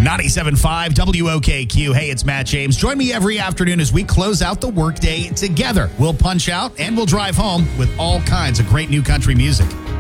97.5 WOKQ. Hey, it's Matt James. Join me every afternoon as we close out the workday together. We'll punch out and we'll drive home with all kinds of great new country music.